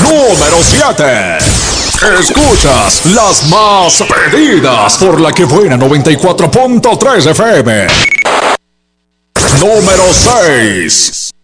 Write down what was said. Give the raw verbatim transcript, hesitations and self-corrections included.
Número siete. Escuchas las más pedidas por la que buena noventa y cuatro punto tres F M. Número seis.